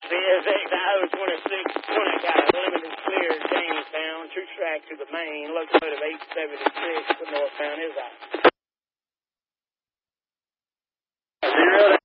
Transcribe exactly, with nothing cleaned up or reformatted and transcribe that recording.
B S X I O twenty-six twenty got a limited clear Jamestown, true track to the main, locomotive eight seventy-six, the northbound is out. Zero